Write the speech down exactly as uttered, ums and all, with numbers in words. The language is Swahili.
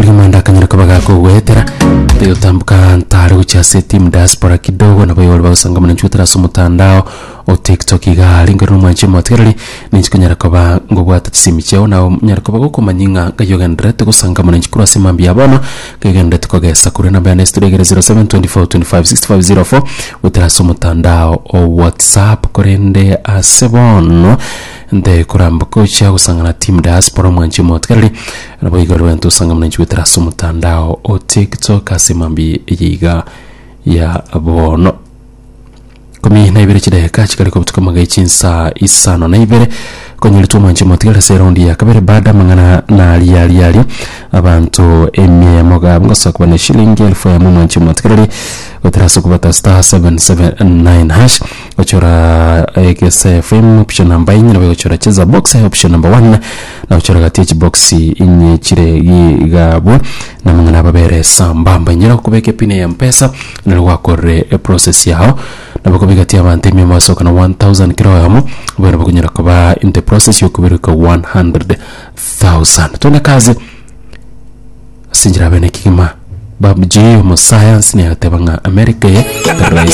kuri mwanda kanyira kabaga ko wetera ndio tambuka ntari ucyase team diaspora kidogo na bayobora basanga mu ncutara so mutandao o TikTok igali ngero mwanchi mwaterali ninchikanyara kaba ngo bwatatsimicheo na nyara kaba ko manyinga gayogendrete gusanga mu nchikura simambi yabona gayogendrete ko gesa kuri namba ya Nestor zero seven two four two five six five zero four utara so mutandao o WhatsApp korende asebono nde kuramba ko cya gusanga na team diaspora mwanchi mwaterali na bayigoro wento usanga mu nchutara so mutandao o TikTok asimambi yiga ya abono komi na ibere kideka kikariko butukamagaye cinsa isano na ibere konyiri tumanche motigara serondi ya kabere bada mangana na ali ali ali abantu emye moga ngosa kubana shilingi elfu ya mumanche motigara wataraso kubata star seven seven nine hash ochora A S F M option number inye na ochora cheza box option number one na ochora gatichi box inye chire gigabo na mangana babere sambamba nyira kubeke pine ya mpesa na rwakore process yao na bakobega tia bante mi masoka na one thousand kilo yamo bwana bakunyira kuba in the process yokubiruka one hundred thousand tuna kazi sinjira bene kigima babji mo science ne atebanga America ye